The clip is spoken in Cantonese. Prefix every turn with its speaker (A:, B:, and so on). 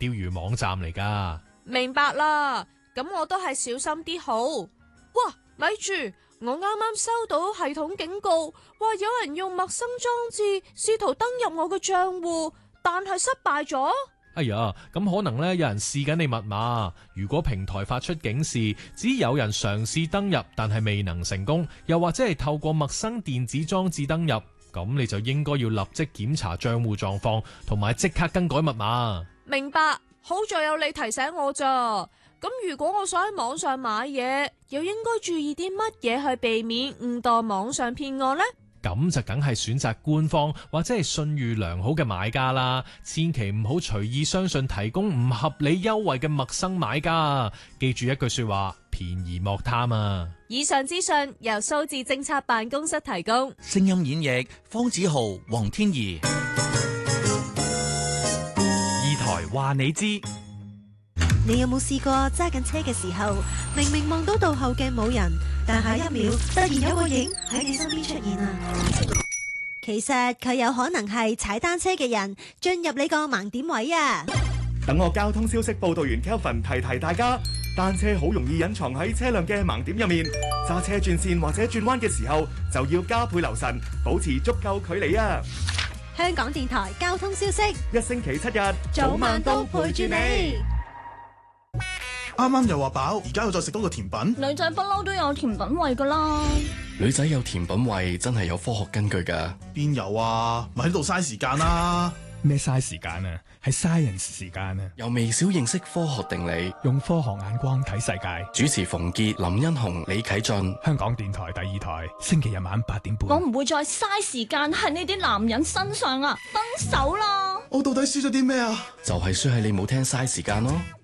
A: 釣魚網站嚟㗎。
B: 明白啦，咁我都係小心啲好。哇，咪住，我啱啱收到系統警告，話有人用陌生裝置試圖登入我嘅賬戶，但係失敗咗。
A: 哎呀，咁可能咧有人試緊你密碼。如果平台發出警示，指有人嘗試登入但係未能成功，又或者係透過陌生電子裝置登入，咁你就應該要立即檢查賬戶狀況，同埋即刻更改密碼。
B: 明白，好在有你提醒我咋。咁如果我想喺網上買嘢，又應該注意啲乜嘢去避免誤墮網上騙案呢？
A: 咁就梗係選擇官方或者係信譽良好嘅買家啦，千祈唔好隨意相信提供唔合理優惠嘅陌生買家。記住一句說話，便宜莫貪啊！
B: 以上資訊由數字政策辦公室提供。
C: 聲音演繹方子豪、黃天怡。
D: 二台話你知。
E: 你有冇試過揸緊車嘅時候，明明望到倒後鏡冇人，但下一秒突然有個影喺你身邊出現啊？其實佢有可能係踩單車嘅人進入你個盲點位啊！
F: 等我交通消息報道員 Kelvin 提大家，單車好容易隱藏喺車輛嘅盲點入面，揸車轉線或者轉彎嘅時候就要加倍留神，保持足夠距離啊！
E: 香港電台交通消息，
F: 一星期7日，
E: 早晚都陪住你。
G: 啱啱又話飽，而家又再食多個甜品。
H: 女仔不嬲都有甜品胃噶啦。
I: 女仔有甜品胃真係有科學根據㗎。
G: 邊有啊？咪喺度嘥時間啦！
D: 咩嘥時間啊？係 science 時間啊！
I: 由微小認識科學定理，
D: 用科學眼光睇世界。
I: 主持馮傑、林欣雄、李啟俊。
D: 香港電台第2台，星期日晚8點半。
H: 我唔會再嘥時間喺呢啲男人身上啊！分手啦！
G: 我到底輸咗啲咩啊？
I: 就係輸喺你冇聽嘥時間咯。